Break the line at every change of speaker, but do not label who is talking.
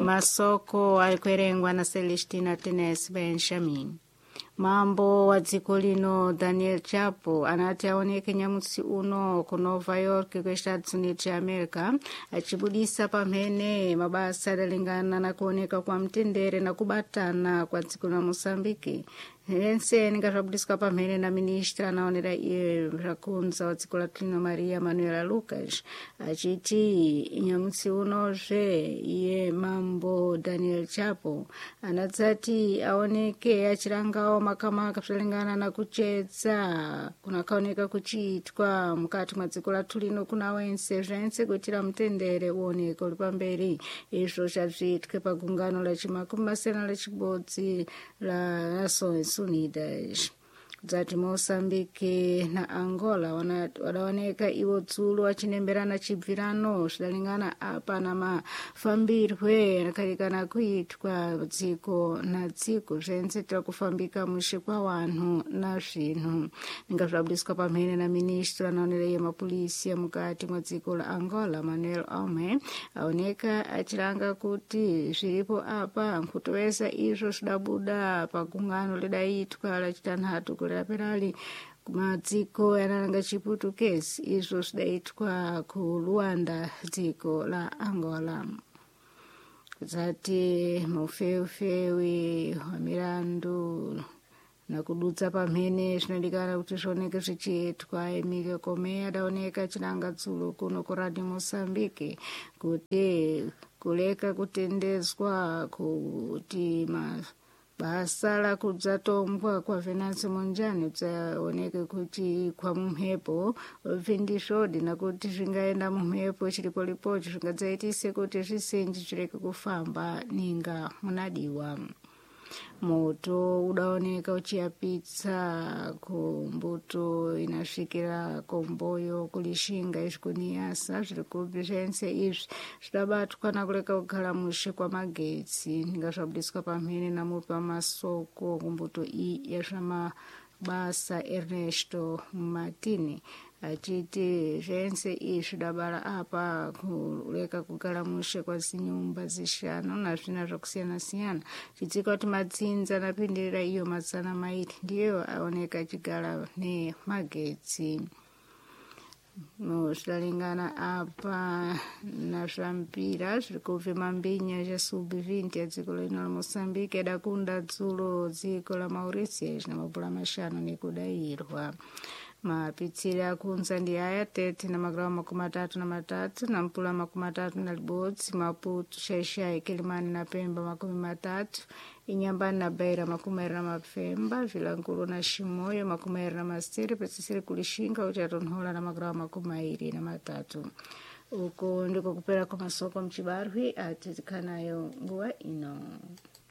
masoko alikuerengwa na Celestina Tenes Benjamin. Mambo wa dziko lino Daniel Chapo anati aoneke nyamusi uno ku Nova York ku Estados Unidos ya America achibudisa pamene mabasa adalingana na kuoneka kwa mtendere na kubatana kwa dziko la Mosambiki. Hense nikazvabudiswa pamene na ministra anaonera iye rakunza wa dziko la Trino Maria Manuela Lucas achiti nyamusi unozve iye mambo Daniel Chapo anadzati aoneke achirangawo makamaka zvilingana na kuchetsa kunakaoneka kuchiitwa mukati mwa dziko lathu lino kuna wense zvense kuitira mtendere uoneke uri pamberi izvo zvazviitwe pagungano la chimakumi masere lachibodzi la Nações Unidas. Dzati Moçambique na Angola wadaoneka iwo dzulo achinemberana chibvirano zvidalingana apa na mafambirwe akalikana kuitwa dziko na dziko zvense tira kufambika mushe kwa wanhu na zvinhu. Ninga zvabudiswa pamene na ministra anaonera iye mapulisi mukati mwa dziko la Angola Manuel Ome aoneka achiranga kuti zviripo apa nkutowesa izvo zvidabuda pagungano lidaitwa lachitanhatu kulera perali kumadziko yanalanga chiputukezi izvo zvidaitwa ku Luanda dziko la Angola. Zati mufeufewi wa mirandu na kudutsa pamene zvinodikana kuti zvioneke zvichiitwa. Emilio Comea adaoneka chiranga dzulo kuno ku Radio Mozambique kuti kuleka kutendezwa kuti basa la kudzatombwa kwa Venancio Mondlane dzaoneke kuti kwa mumhepo vindishodi na kuti zvingaenda mumhepo chilipolipochi zvingadzaitise kuti zvisenji zvireke kufamba ninga munadiwa. Moto udaoneka uchiyapitsa kumbuto inasvikira komboyo kulishinga izvikuniasa zvirikupi zvense izvi zvidabatwa na kuleka kugara mushe kwa magetsi. Ninga zvabudiswa pamene na mupi wamasoko kumbuto iyi yazvamabasa Ernesto Martini achiti zvense izvi dabara apa kuleka kugara mushe kwa zinyumba zishanu na zvina zvakusiyana-siyana chidzika kuti madzinza anapindirira iyo mazana mairi ndiyo aoneka achigara nemagetsi. Zvidalingana apa na zvampira zviri kubve mambinya sub-20 ya dziko lino la Mozambique adakunda dzulo dziko la Mauritius na mabhora mashanu nekudayirwa. Mapitsiri akunza ndi aya 30 na magiramu 33 na mpula 36 Maputo Xai-Xai Kilimani na Pemba 30 Inyambani na Beira 20 Mapemba Vilankulu na Shimoyo 20 pesisiri kulishinga uchatonhola na magiramu 23 uko ndiko kupera kwa masoko mchibarwi atizikanayo nguwa ino.